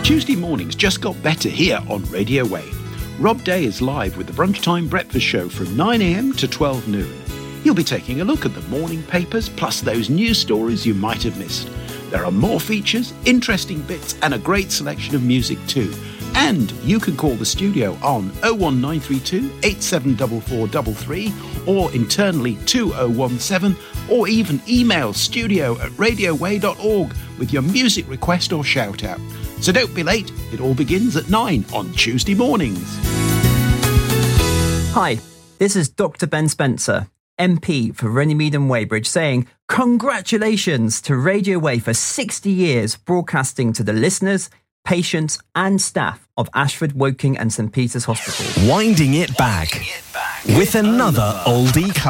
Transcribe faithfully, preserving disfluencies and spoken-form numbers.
Tuesday mornings just got better here on Radio Way. Rob Day is live with the Brunchtime Breakfast Show from nine a m to twelve noon. He'll be taking a look at the morning papers, plus those news stories you might have missed. There are more features, interesting bits, and a great selection of music too. And you can call the studio on oh one nine three two, eight seven four four three three or internally two oh one seven, or even email studio at radioway dot org with your music request or shout out. So don't be late, it all begins at nine on Tuesday mornings. Hi, this is Doctor Ben Spencer, M P for Runnymede and Weybridge, saying congratulations to Radio Way for sixty years broadcasting to the listeners, patients and staff of Ashford, Woking and St Peter's Hospital. Winding it back with another oldie